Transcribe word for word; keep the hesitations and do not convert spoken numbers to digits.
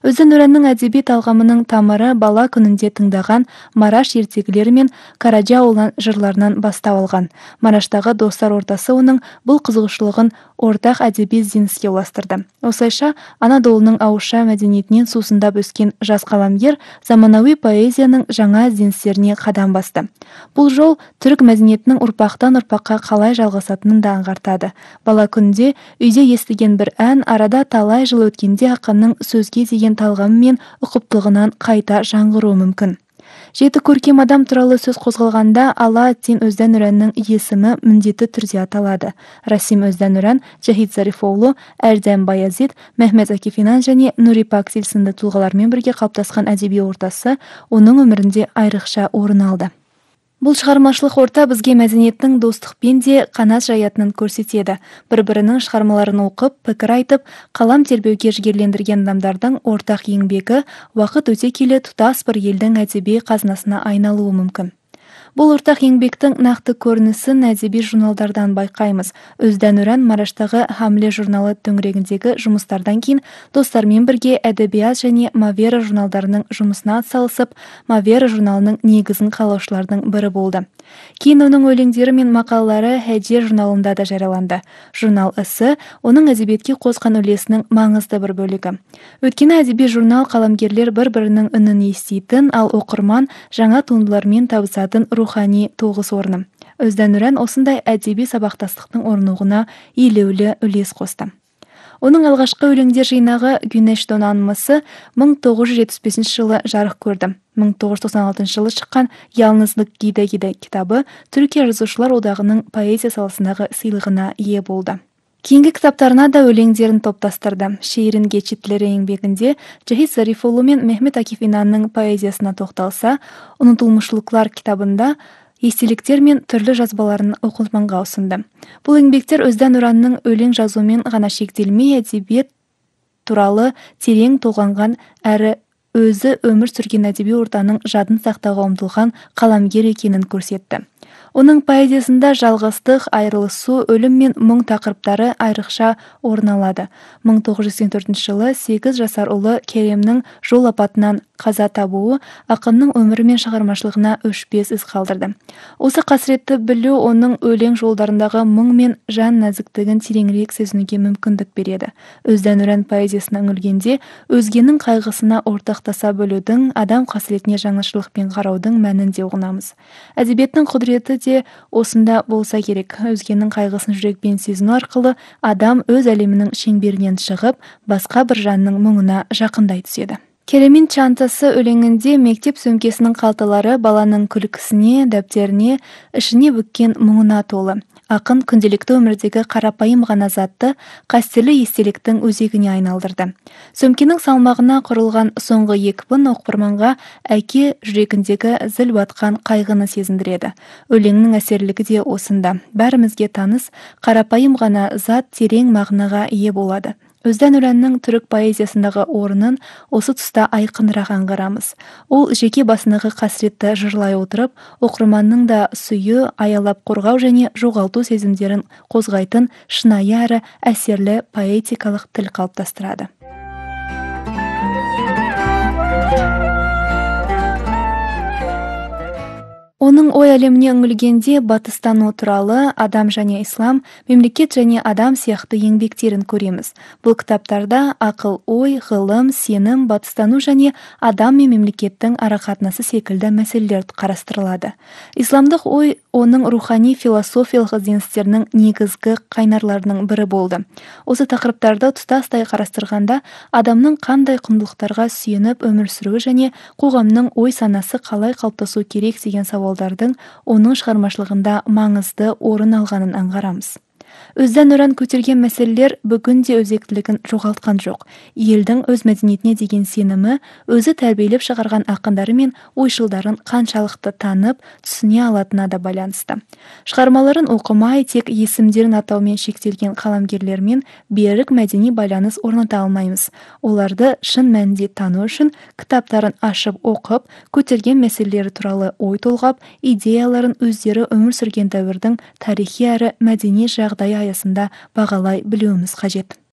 Өзен Нұрәннің әдеби талғамының тамыры бала күнінде тыңдаған Мараш ертегілері мен Караджа ауылы жырларынан бастау алған. Мараштағы достар ортасы оның бұл қызығушылығын ортақ әдеби ізденіске ұластырды. Осылайша, Анадолының ауызша мәдениетінен сусындап өскен жас қаламгер заманауи поэзияның жаңа ізденістеріне қадам басты. Бұл жол түрік мәдениетінің ұрпақтан ұрпаққа қалай жалғасатынын да аңғартады. Бала күнде үйде естіген бір ән арада талай жыл өткенде ақынның сөзге деген талғамы мен ұқыптылығынан қайта жаңғыруы мүмкін. Жеті көркем адам туралы сөз қозғалғанда Алааддин Өздәнүрәннің есімі міндетті түрде аталады. Расим Өздәнүрән, Жахид Зарифоğlu, Әрдәм Баязид, Мехмет Акифинан және Нурипак сынды тұлғалармен бірге қалыптасқан әдеби ортасы оның өмірінде айрықша орын алды. Бұл шығармашылық орта бізге мәдениеттің достықпен де қанат жаятынын көрсетеді. Бір-бірінің шығармаларын оқып, пікір айтып, қалам тербеуге жігерлендірген адамдардың ортақ еңбегі уақыт өте келе тұтас бір елдің әдеби қазынасына айналуы мүмкін. Бұл ортақ еңбектің нақты көрінісін әдеби журналдардан байқаймыз. Өздәнүрән Мараштағы Хамле журналы төңірегіндегі жұмыстардан кейін достармен бірге әдебият және Мавера журналдарының жұмысына атсалысып, Мавера журналының негізін қалаушылардың бірі болды. Кейін оның өлеңдері мен мақалалары Хәдия журналында да жарияланды. Журнал ісі оның әдебиетке қосқан үлесінің маңызды бір бөлігі. Өйткені әдеби журнал қаламгерлер бір-бірінің үнін еститін, ал оқырман жаңа туындылармен табысатын рухани тоғыс орны. Өздәнүрән осындай әдеби сабақтастықтың орнығуына елеулі үлес қосты. Оның алғашқы өлеңдер жинағы Güneş Donanması мың тоғыз жүз жетпіс бесінші жылы жарық көрді. мың тоғыз жүз тоқсан алтыншы жылы шыққан Ялнызлык Гиде-Гиде кітабы Түркия жазушылар одағының поэзия саласындағы сыйлығына ие болды. Кейінгі кітаптарына да өлеңдерін топтастырды. Шейірін geçitlері еңбегінде Жахид Зарифоğlu мен Мехмет Акифинанның поэзиясына тоқталса, Ұнытылмышлықлар кітабында естеліктер мен түрлі жазбаларын оқырманға ұсынды. Бұл еңбектер Өздәнүрәннің өлең жазумен ғана шектелмей, әдебиет туралы терең толғанған әрі өзі өмір сүрген әдеби ортаның жадын сақтауға ұмтылған қаламгер екенін көрсетті. Оның поэзиясында жалғыздық, айырылысу, өлім мен мұң тақырыптары айрықша орын алады. мың тоғыз жүз сексен төртінші жылы сегіз жасар ұлы Керемнің жол апатынан қаза табуы ақынның өмірі мен шығармашылығына өшпес із қалдырды. Осы қасіретті білу оның өлең жолдарындағы мұң мен жан нәзіктігін тереңірек сезінуге мүмкіндік береді. Өздәнүрән поэзиясына үңілгенде өзгенің қайғысына ортақтаса бөлудің, адам қасіретіне жаңашылықпен қараудың мәнін де ұғынамыз. Әдебиеттің құдіреті де осында болса керек. Өзгенің қайғысын жүрекпен сезіну арқылы адам өз әлемінің шеңберінен шығып, басқа бір жанның мұңына жақындай түседі. Керемин чантасы өлеңінде мектеп сөмкесінің қалталары баланың күлкісіне, дәптеріне, ішіне бүккен мұңына толы. Ақын күнделікті өмірдегі қарапайым ғана затты қастерлі естеліктің өзегіне айналдырды. Сөмкенің салмағына құрылған соңғы екпін оқырманға әке жүрегіндегі зіл батқан қайғыны сезіндіреді. Өлеңнің әсерлігі де осында. Бәрімізге таныс, қарапайым ғана зат терең мағынаға ие болады. Өздәнүрәннің түрік поэзиясындағы орнын осы тұста айқынырақ аңғарамыз. Ол жеке басындағы қасіретті жырлай отырып, оқырманның да сүйі, аялап қорғау және жоғалту сезімдерін қозғайтын шынайы әрі әсерлі поэтикалық тіл қалыптастырады. Оның ой әлеміне үңілгенде батыстану туралы, адам және ислам, мемлекет және адам сияқты еңбектерін көреміз. Бұл кітаптарда ақыл, ой, ғылым, сенім, батыстану және адам мен мемлекеттің арақатынасы секілді мәселелер қарастырылады. Исламдық ой оның рухани философиялық ізденістерінің негізгі қайнарларының бірі болды. Осы тақырыптарды тұтастай қарастырғанда адамның қандай құндылықтарға сүйеніп өмір сүруі және қоғамның ой санасы қалай қалыптасу керек деген сауалдардың оның шығармашылығында маңызды орын алғанын аңғарамыз. Өздәнүрән көтерген мәселелер бүгінде өзектілігін жоғалтқан жоқ. Елдің өз мәдениетіне деген сенімі, өзі тәрбиелеп шығарған ақындары мен ойшылдарын қаншалықты танып, түсіне алатынына да байланысты. Шығармаларын оқымай, тек есімдерін атаумен шектелген қаламгерлермен берік мәдени байланыс орната алмаймыз. Оларды шын мәнінде тану үшін кітаптарын ашып оқып, көтерген мәселелері туралы ой толғап, идеяларын өздері өмір сүрген дәуірдің тарихи әрі мәдени жағдайы аясында бағалай білуіміз қажет.